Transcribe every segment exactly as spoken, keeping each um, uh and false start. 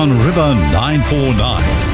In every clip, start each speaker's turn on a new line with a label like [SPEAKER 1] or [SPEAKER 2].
[SPEAKER 1] on River nine four nine.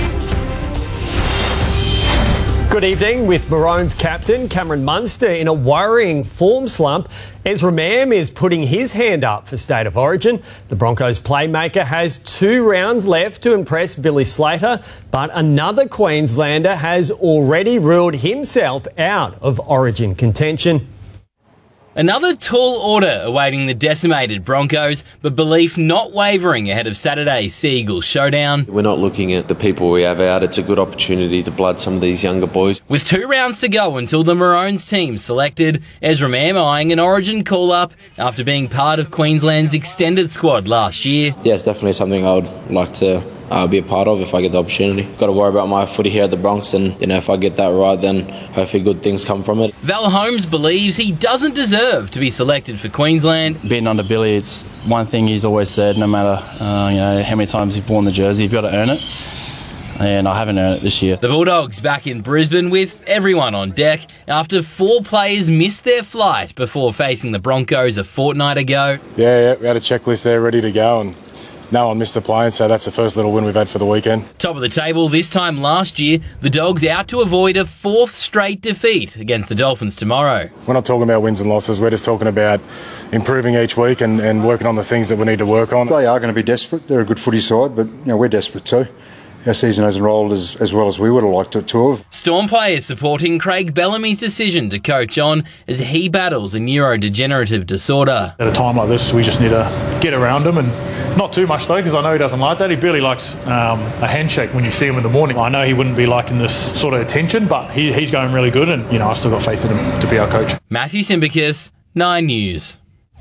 [SPEAKER 2] Good evening. With Maroons captain Cameron Munster in a worrying form slump, Ezra Mam is putting his hand up for State of Origin. The Broncos playmaker has two rounds left to impress Billy Slater, but another Queenslander has already ruled himself out of Origin contention.
[SPEAKER 3] Another tall order awaiting the decimated Broncos, but belief not wavering ahead of Saturday's Sea Eagles showdown.
[SPEAKER 4] We're not looking at the people we have out. It's a good opportunity to blood some of these younger boys.
[SPEAKER 3] With two rounds to go until the Maroons team selected, Ezra Mam eyeing an Origin call-up after being part of Queensland's extended squad last year.
[SPEAKER 4] Yeah, it's definitely something I would like to uh, be a part of if I get the opportunity. Got to worry about my footy here at the Bronx, and you know, if I get that right, then hopefully good things come from it.
[SPEAKER 3] Val Holmes believes he doesn't deserve to be selected for Queensland.
[SPEAKER 5] Being under Billy, it's one thing he's always said, no matter uh, you know how many times you've worn the jersey, you've got to earn it. And I haven't earned it this year. The
[SPEAKER 3] Bulldogs back in Brisbane with everyone on deck after four players missed their flight before facing the Broncos a fortnight ago.
[SPEAKER 6] Yeah, yeah, we had a checklist there ready to go, and no one missed the plane, so that's the first little win we've had for the weekend.
[SPEAKER 3] Top of the table this time last year, the Dogs out to avoid a fourth straight defeat against the Dolphins tomorrow.
[SPEAKER 6] We're not talking about wins and losses, we're just talking about improving each week and, and working on the things that we need to work on.
[SPEAKER 7] They are going to be desperate. They're a good footy side, but you know, we're desperate too. Our season hasn't rolled as, as well as we would have liked it to have.
[SPEAKER 3] Storm players supporting Craig Bellamy's decision to coach on as he battles a neurodegenerative disorder.
[SPEAKER 8] At a time like this, we just need to get around him, and not too much though, because I know he doesn't like that. He barely likes um, a handshake when you see him in the morning. I know he wouldn't be liking this sort of attention, but he, he's going really good, and you know, I've still got faith in him to be our coach.
[SPEAKER 3] Matthew Simbakis, Nine News.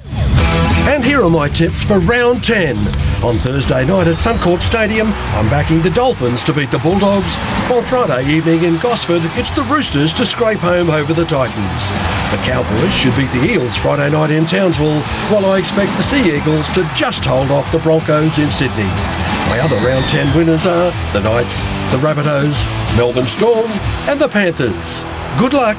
[SPEAKER 9] And here are my tips for round ten. On Thursday night at Suncorp Stadium, I'm backing the Dolphins to beat the Bulldogs, while Friday evening in Gosford, it's the Roosters to scrape home over the Titans. The Cowboys should beat the Eels Friday night in Townsville, while I expect the Sea Eagles to just hold off the Broncos in Sydney. My other round ten winners are the Knights, the Rabbitohs, Melbourne Storm and the Panthers. Good luck.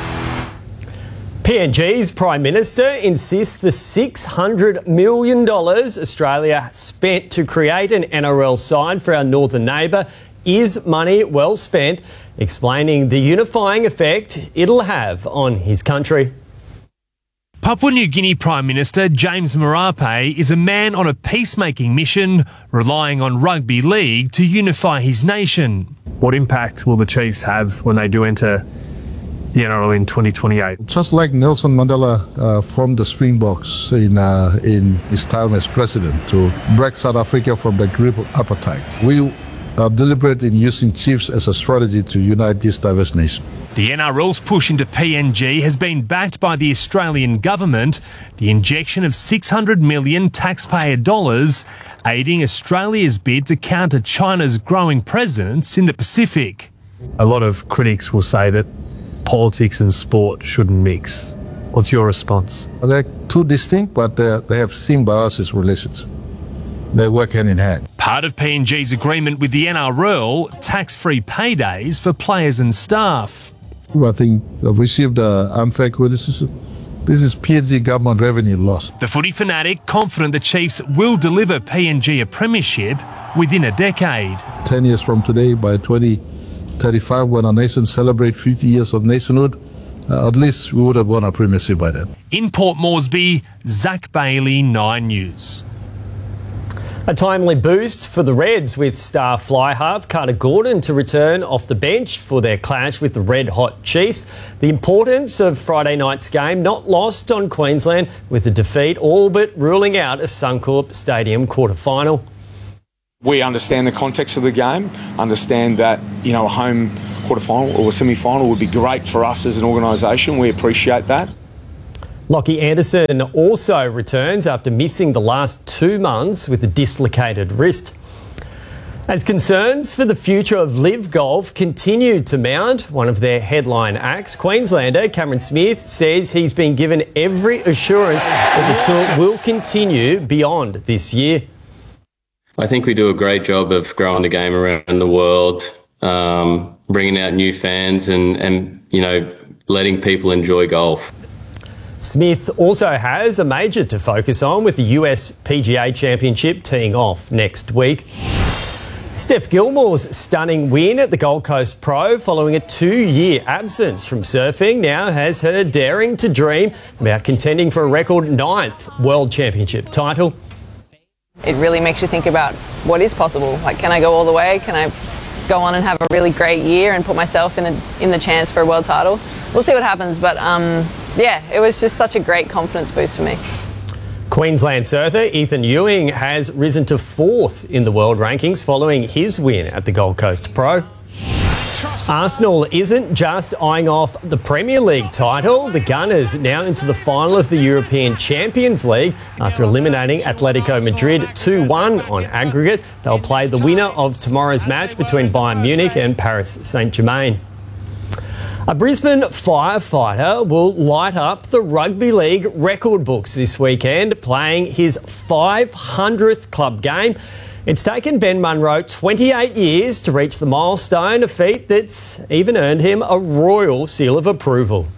[SPEAKER 2] P N G's Prime Minister insists the six hundred million dollars Australia spent to create an N R L side for our northern neighbour is money well spent, explaining the unifying effect it'll have on his country.
[SPEAKER 10] Papua New Guinea Prime Minister James Marape is a man on a peacemaking mission, relying on rugby league to unify his nation.
[SPEAKER 11] What impact will the Chiefs have when they do enter the N R L in twenty twenty-eight?
[SPEAKER 12] Just like Nelson Mandela uh, formed the Springboks in uh, in his time as president to break South Africa from the grip of apartheid, we are deliberate in using Chiefs as a strategy to unite this diverse nation.
[SPEAKER 10] The N R L's push into P N G has been backed by the Australian government, the injection of six hundred million taxpayer dollars, aiding Australia's bid to counter China's growing presence in the Pacific.
[SPEAKER 11] A lot of critics will say that politics and sport shouldn't mix. What's your response?
[SPEAKER 12] They're two distinct, but they have symbiosis relations. They work hand in hand.
[SPEAKER 10] Part of P N G's agreement with the N R L, tax-free paydays for players and staff.
[SPEAKER 12] I think I've received uh, unfair criticism. This is P N G government revenue lost.
[SPEAKER 10] The footy fanatic confident the Chiefs will deliver P N G a premiership within a decade.
[SPEAKER 12] Ten years from today, by twenty thirty-five, when our nation celebrates fifty years of nationhood, uh, at least we would have won a premiership by then.
[SPEAKER 10] In Port Moresby, Zach Bailey, Nine News.
[SPEAKER 2] A timely boost for the Reds with star fly half Carter Gordon to return off the bench for their clash with the Red Hot Chiefs. The importance of Friday night's game not lost on Queensland with the defeat all but ruling out a Suncorp Stadium quarter-final.
[SPEAKER 13] We understand the context of the game, understand that, you know, a home quarter-final or a semi-final would be great for us as an organisation. We appreciate that.
[SPEAKER 2] Lockie Anderson also returns after missing the last two months with a dislocated wrist. As concerns for the future of Live Golf continue to mount, one of their headline acts, Queenslander Cameron Smith, says he's been given every assurance that the tour will continue beyond this year.
[SPEAKER 14] I think we do a great job of growing the game around the world, um, bringing out new fans and, and, you know, letting people enjoy golf.
[SPEAKER 2] Smith also has a major to focus on with the U S P G A Championship teeing off next week. Steph Gilmore's stunning win at the Gold Coast Pro following a two-year absence from surfing now has her daring to dream about contending for a record ninth World Championship title.
[SPEAKER 15] It really makes you think about what is possible. Like, can I go all the way? Can I go on and have a really great year and put myself in, a, in the chance for a world title? We'll see what happens, but um, yeah, it was just such a great confidence boost for me.
[SPEAKER 2] Queensland surfer Ethan Ewing has risen to fourth in the world rankings following his win at the Gold Coast Pro. Arsenal isn't just eyeing off the Premier League title. The Gunners now into the final of the European Champions League after eliminating Atletico Madrid two one on aggregate. They'll play the winner of tomorrow's match between Bayern Munich and Paris Saint-Germain. A Brisbane firefighter will light up the Rugby League record books this weekend, playing his five hundredth club game. It's taken Ben Munro twenty-eight years to reach the milestone, a feat that's even earned him a royal seal of approval.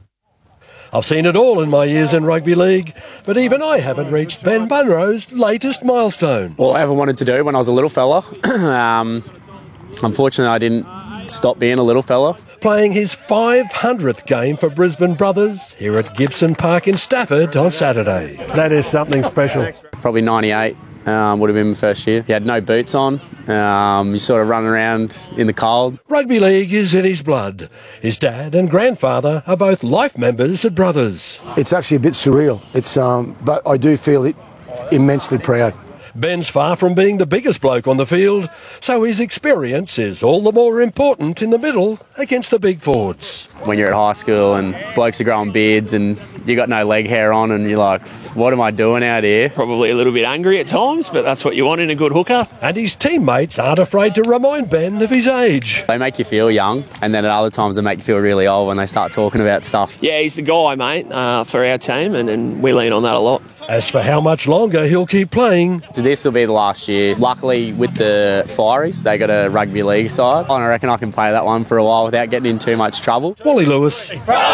[SPEAKER 9] I've seen it all in my years in rugby league, but even I haven't reached Ben Munro's latest milestone.
[SPEAKER 16] All I ever wanted to do when I was a little fella. um, unfortunately, I didn't stop being a little fella.
[SPEAKER 9] Playing his five hundredth game for Brisbane Brothers here at Gibson Park in Stafford on Saturday. That is something special.
[SPEAKER 16] Probably ninety-eight um, would have been my first year. He had no boots on. Um, you sort of running around in the cold.
[SPEAKER 9] Rugby league is in his blood. His dad and grandfather are both life members at Brothers.
[SPEAKER 17] It's actually a bit surreal. It's, um, but I do feel it immensely proud.
[SPEAKER 9] Ben's far from being the biggest bloke on the field, so his experience is all the more important in the middle against the big forwards.
[SPEAKER 16] When you're at high school and blokes are growing beards and you got no leg hair on and you're like, what am I doing out here?
[SPEAKER 18] Probably a little bit angry at times, but that's what you want in a good hooker.
[SPEAKER 9] And his teammates aren't afraid to remind Ben of his age.
[SPEAKER 16] They make you feel young, and then at other times they make you feel really old when they start talking about stuff.
[SPEAKER 18] Yeah, he's the guy, mate, uh, for our team, and, and we lean on that a lot.
[SPEAKER 9] As for how much longer he'll keep playing...
[SPEAKER 16] So this will be the last year. Luckily, with the Fireys, they got a rugby league side. I reckon I can play that one for a while without getting in too much trouble.
[SPEAKER 9] Wally Lewis,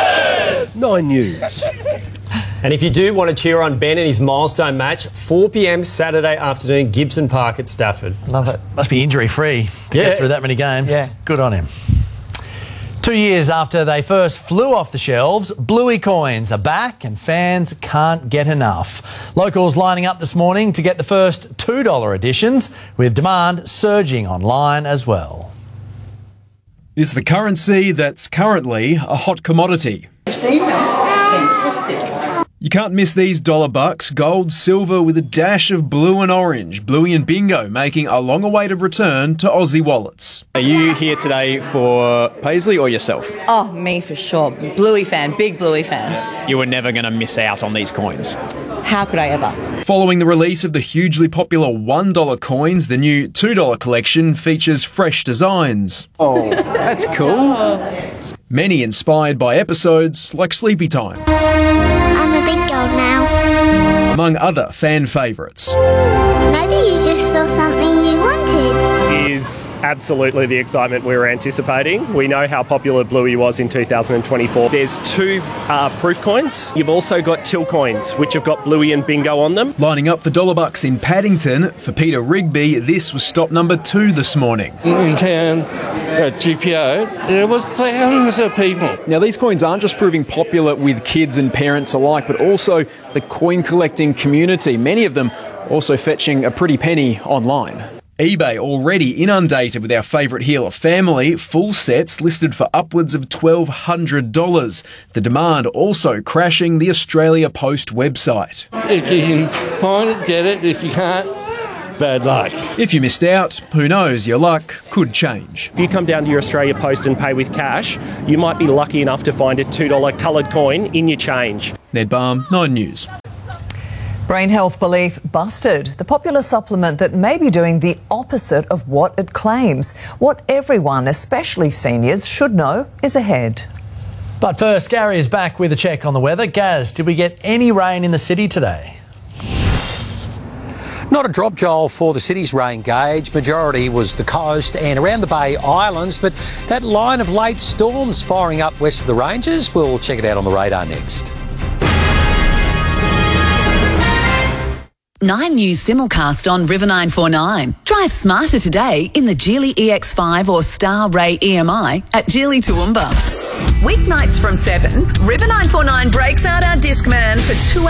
[SPEAKER 9] Nine News.
[SPEAKER 2] And if you do want to cheer on Ben in his milestone match, four p m Saturday afternoon, Gibson Park at Stafford.
[SPEAKER 19] Love it. Must be injury-free to
[SPEAKER 2] Yeah.
[SPEAKER 19] get through that many games.
[SPEAKER 2] Yeah.
[SPEAKER 19] Good on him. Two years after they first flew off the shelves, Bluey coins are back and fans can't get enough. Locals lining up this morning to get the first two dollar editions, with demand surging online as well.
[SPEAKER 20] It's the currency that's currently a hot commodity.
[SPEAKER 21] I've seen them. Fantastic.
[SPEAKER 20] You can't miss these dollar bucks, gold, silver with a dash of blue and orange. Bluey and Bingo making a long-awaited return to Aussie wallets.
[SPEAKER 22] Are you here today for Paisley or yourself?
[SPEAKER 21] Oh, me for sure. Bluey fan, big Bluey fan.
[SPEAKER 22] You were never going to miss out on these coins.
[SPEAKER 21] How could I ever?
[SPEAKER 20] Following the release of the hugely popular one dollar coins, the new two dollar collection features fresh designs.
[SPEAKER 22] Oh, that's cool.
[SPEAKER 20] Many inspired by episodes like Sleepy Time.
[SPEAKER 23] I'm a big girl now.
[SPEAKER 20] Among other fan favourites.
[SPEAKER 23] Maybe you just saw something you wanted.
[SPEAKER 24] Is absolutely the excitement we were anticipating. We know how popular Bluey was in two thousand twenty-four. There's two uh, proof coins. You've also got till coins, which have got Bluey and Bingo on them.
[SPEAKER 20] Lining up for dollar bucks in Paddington, for Peter Rigby, this was stop number two this morning.
[SPEAKER 25] In town at G P O, there was thousands of people.
[SPEAKER 22] Now, these coins aren't just proving popular with kids and parents alike, but also the coin collecting community. Many of them also fetching a pretty penny online.
[SPEAKER 20] eBay already inundated with our favourite Healer family, full sets listed for upwards of twelve hundred dollars. The demand also crashing the Australia Post website.
[SPEAKER 25] If you can find it, get it. If you can't, bad luck.
[SPEAKER 20] If you missed out, who knows, your luck could change.
[SPEAKER 24] If you come down to your Australia Post and pay with cash, you might be lucky enough to find a two dollar coloured coin in your change.
[SPEAKER 20] Ned Balm, Nine News.
[SPEAKER 26] Brain health belief busted. The popular supplement that may be doing the opposite of what it claims. What everyone, especially seniors, should know is ahead.
[SPEAKER 19] But first, Gary is back with a check on the weather. Gaz, did we get any rain in the city today?
[SPEAKER 27] Not a drop, Joel, for the city's rain gauge. Majority was the coast and around the Bay Islands, but that line of late storms firing up west of the ranges, we'll check it out on the radar next.
[SPEAKER 1] Nine News simulcast on River nine four nine. Drive smarter today in the Geely E X five or Star Ray E M I at Geely Toowoomba. Weeknights from seven, River nine four nine breaks out our Discman for two hours.